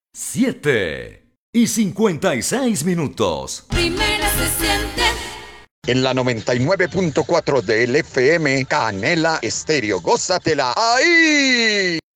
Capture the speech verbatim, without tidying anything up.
siete y cincuenta y seis minutos. Primera se siente. En la noventa y nueve punto cuatro del F M, Canela Estéreo. Gózatela ahí.